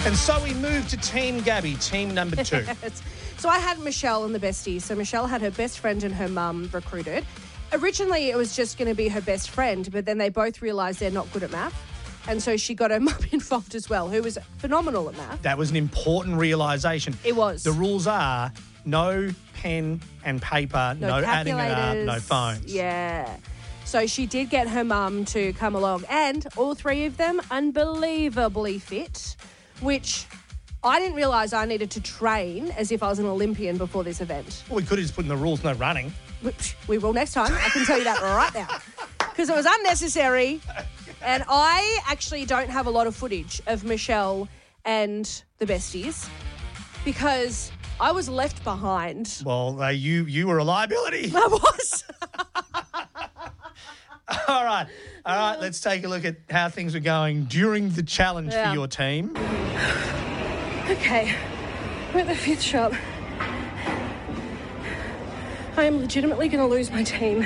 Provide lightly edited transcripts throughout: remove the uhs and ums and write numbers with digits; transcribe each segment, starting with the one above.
And so we moved to Team Gabby, team number 2. So I had Michelle in the besties. So Michelle had her best friend and her mum recruited. Originally, it was just going to be her best friend, but then they both realised they're not good at math. And so she got her mum involved as well, who was phenomenal at math. That was an important realisation. It was. The rules are no pen and paper, no adding it up, no phones. Yeah. So she did get her mum to come along, and all three of them unbelievably fit, which I didn't realise I needed to train as if I was an Olympian before this event. Well, we could have just put in the rules, no running. Which we will next time. I can tell you that right now. Because it was unnecessary. And I actually don't have a lot of footage of Michelle and the besties because I was left behind. Well, you were a liability. I was. All right. Let's take a look at how things were going during the challenge for your team. Okay, we're at the 5th shot. I am legitimately going to lose my team.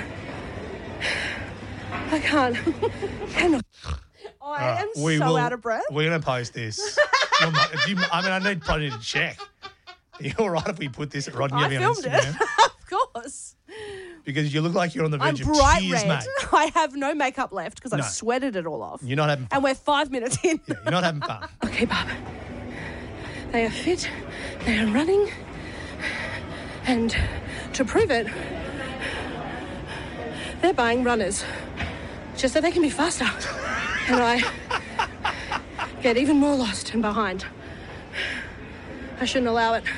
I can't. I am so out of breath. We're going to post this. I need to check. Are you all right if we put this at Rod and I Gabby on filmed Instagram? it, of course. Because you look like you're on the verge I'm of bright tears, red. mate. I have no makeup left because No. I've sweated it all off. You're not having fun. And we're 5 minutes in. Yeah, you're not having fun. Okay, Bob. They are fit. They are running. And to prove it, they're buying runners just so they can be faster. And I get even more lost and behind. I shouldn't allow it.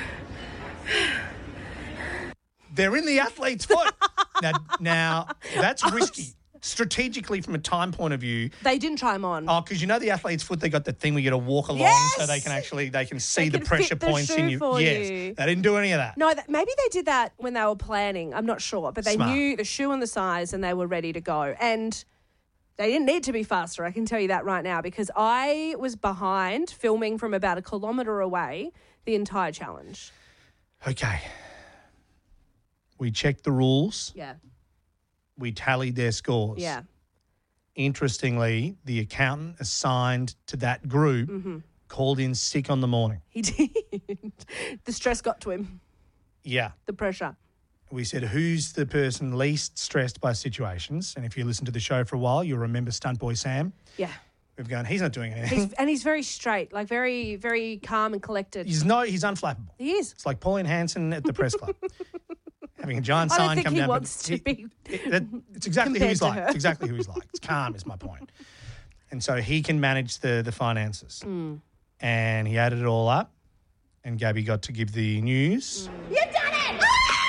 They're in the athlete's foot. Now, that's risky. Strategically, from a time point of view. They didn't try them on. Oh, because you know the athlete's foot, they got that thing where you got to walk along so they can see the can pressure fit the points in shoe you. for Yes, you. they didn't do any of that. No, maybe they did that when they were planning. I'm not sure. But they Smart. knew the shoe and the size and they were ready to go. And they didn't need to be faster, I can tell you that right now, because I was behind filming from about 1 kilometre away the entire challenge. Okay. We checked the rules. Yeah. We tallied their scores. Yeah. Interestingly, the accountant assigned to that group called in sick on the morning. He did. The stress got to him, Yeah. the pressure. We said, who's the person least stressed by situations? And if you listen to the show for a while, you'll remember Stunt Boy Sam. Yeah. We've gone, he's not doing anything. He's very straight, like very, very calm and collected. He's unflappable. He is. It's like Pauline Hanson at the press club. Having a giant I don't sign think come he down. wants to be It's exactly who compared he's to like. her. It's exactly who he's like. It's calm is my point. And so he can manage the finances. And he added it all up. And Gabby got to give the news. You done it!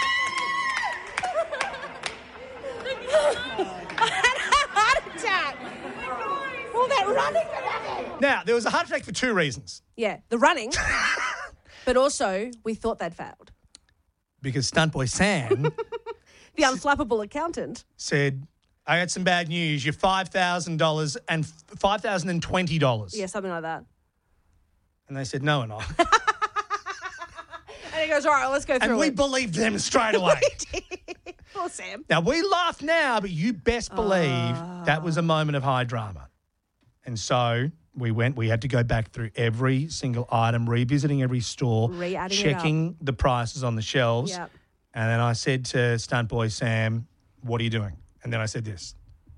I had a heart attack. All that running for nothing. Now, there was a heart attack for 2 reasons. Yeah, the running. But also, we thought they'd failed. Because Stunt Boy Sam The unflappable accountant. said, I got some bad news. You're $5,000 and $5,020. Yeah, something like that. And they said, no, we're not. And he goes, all right, let's go through And we it. believed them straight away. Poor Sam. Now, we laugh now, but you best believe that was a moment of high drama. And so we had to go back through every single item, revisiting every store, Re-adding it checking the prices on the shelves. Yep. And then I said to Stunt Boy Sam, what are you doing? And then I said this.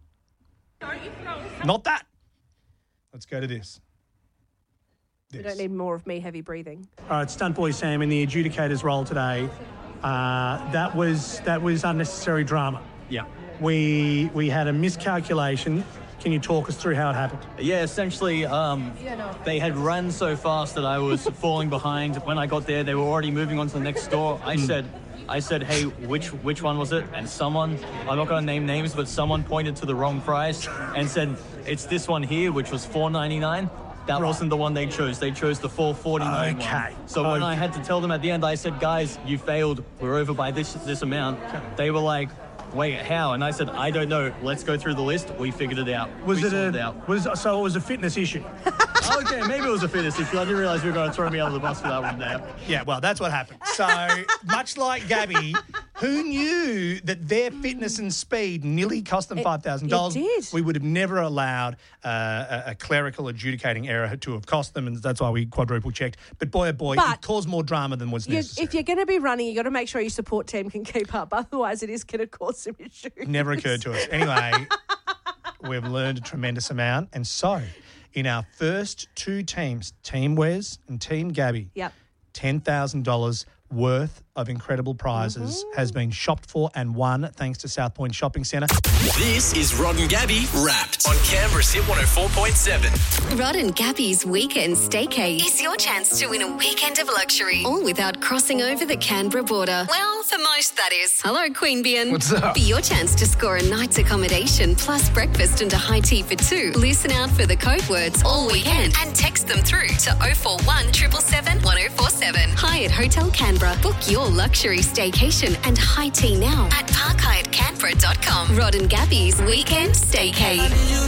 Not that. Let's go to this. We don't need more of me heavy breathing. All right, Stunt Boy Sam in the adjudicator's role today. That was unnecessary drama. Yeah. We had a miscalculation. Can you talk us through how it happened? Yeah, essentially, they had run so fast that I was falling behind. When I got there, they were already moving on to the next store. I said, hey, which one was it? And someone, I'm not going to name names, but someone pointed to the wrong price and said, it's this one here, which was $4.99. That wasn't the one they chose. They chose the $4.49 Okay. one. So when I had to tell them at the end, I said, guys, you failed. We're over by this amount. They were like, wait, how? And I said, I don't know. Let's go through the list. We figured it out. So it out. was a fitness issue? Okay, maybe it was a fitness issue. I didn't realize you were going to throw me under the bus for that one there. Yeah, well, that's what happened. So much like Gabby, Who knew that their fitness and speed nearly cost them $5,000? It did. We would have never allowed a clerical adjudicating error to have cost them, and that's why we quadruple checked. But boy, oh boy, it caused more drama than was necessary. If you're going to be running, you got to make sure your support team can keep up. Otherwise, it is going to cause some issues. Never occurred to us. Anyway, we've learned a tremendous amount. And so, in our first two teams, Team Wes and Team Gabby, $10,000 worth of incredible prizes has been shopped for and won thanks to South Point Shopping Centre. This is Rod and Gabby Wrapped on Canberra's Hit 104.7. Rod and Gabby's Weekend Staycay is your chance to win a weekend of luxury, all without crossing over the Canberra border. Well, for most, that is. Hello, Queanbeyan. What's up? For your chance to score a night's accommodation plus breakfast and a high tea for two, listen out for the code words all weekend and text them through to 041 777 1047. Hyatt Hotel Canberra. Book your luxury staycation and high tea now at parkhyattcanberra.com. Rod and Gabby's Weekend Staycay.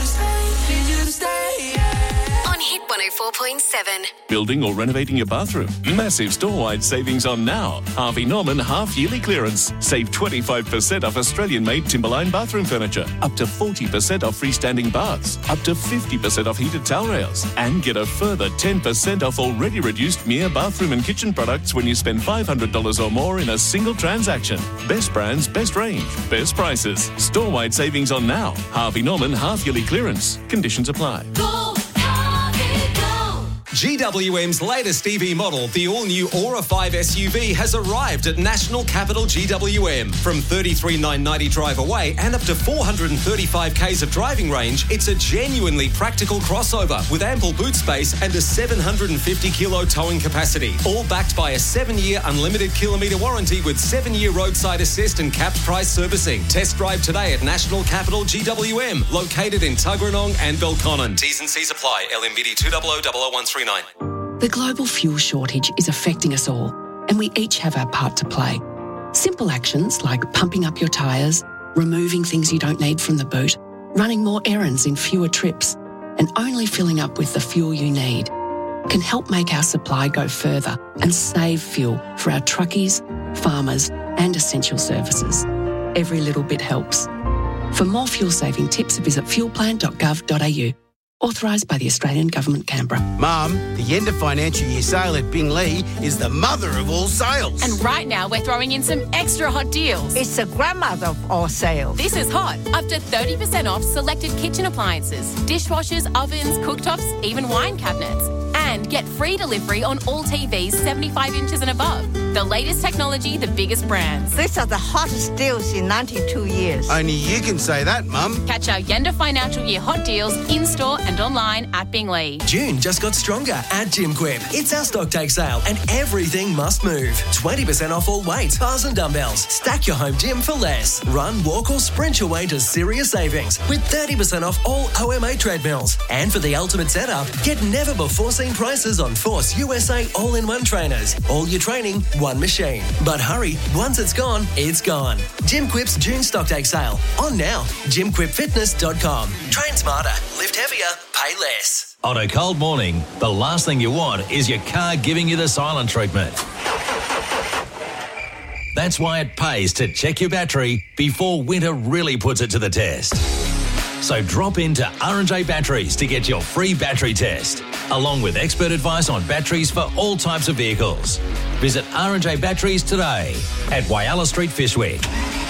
On Hit 104.7. Building or renovating your bathroom? Massive store-wide savings on now. Harvey Norman half-yearly clearance. Save 25% off Australian-made Timberline bathroom furniture. Up to 40% off freestanding baths. Up to 50% off heated towel rails. And get a further 10% off already reduced Mia bathroom and kitchen products when you spend $500 or more in a single transaction. Best brands, best range, best prices. Store-wide savings on now. Harvey Norman half-yearly clearance. Conditions apply. GWM's latest EV model, the all-new Aura 5 SUV, has arrived at National Capital GWM. From $33,990 drive away and up to 435 k's of driving range, it's a genuinely practical crossover with ample boot space and a 750-kilo towing capacity. All backed by a 7-year unlimited kilometre warranty with 7-year roadside assist and capped price servicing. Test drive today at National Capital GWM, located in Tuggeranong and Belconnen. T's and C's apply. LMBD 200000139. The global fuel shortage is affecting us all, and we each have our part to play. Simple actions like pumping up your tyres, removing things you don't need from the boot, running more errands in fewer trips, and only filling up with the fuel you need can help make our supply go further and save fuel for our truckies, farmers, and essential services. Every little bit helps. For more fuel-saving tips, visit fuelplan.gov.au. Authorised by the Australian Government, Canberra. Mum, the end of financial year sale at Binglee is the mother of all sales. And right now we're throwing in some extra hot deals. It's the grandmother of all sales. This is hot. Up to 30% off selected kitchen appliances, dishwashers, ovens, cooktops, even wine cabinets. And get free delivery on all TVs 75 inches and above. The latest technology, the biggest brands. These are the hottest deals in 92 years. Only you can say that, Mum. Catch our end of financial year hot deals in-store and online at Binglee. June just got stronger at GymQuip. It's our stock take sale and everything must move. 20% off all weights, bars and dumbbells. Stack your home gym for less. Run, walk or sprint your way to serious savings with 30% off all OMA treadmills. And for the ultimate setup, get never before seen prices on Force USA all-in-one trainers. All your training, one machine. But hurry, once it's gone, it's gone. GymQuip's June stock take sale. On now. GymQuipFitness.com. Train smarter, lift heavier, pay less. On a cold morning, the last thing you want is your car giving you the silent treatment. That's why it pays to check your battery before winter really puts it to the test. So drop into R&J Batteries to get your free battery test, along with expert advice on batteries for all types of vehicles. Visit R&J Batteries today at Whyalla Street, Fishwick.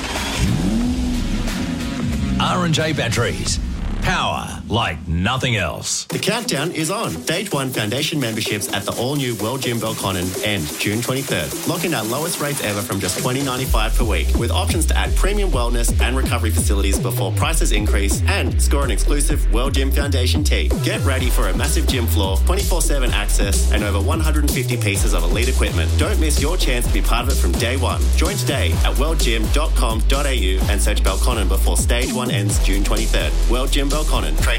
R&J Batteries. Power like nothing else. The countdown is on. Stage 1 foundation memberships at the all-new World Gym Belconnen end June 23rd. Lock in our lowest rates ever from just $20.95 per week, with options to add premium wellness and recovery facilities before prices increase, and score an exclusive World Gym Foundation tee. Get ready for a massive gym floor, 24/7 access, and over 150 pieces of elite equipment. Don't miss your chance to be part of it from day one. Join today at worldgym.com.au and search Belconnen before Stage 1 ends June 23rd. World Gym Belconnen. Train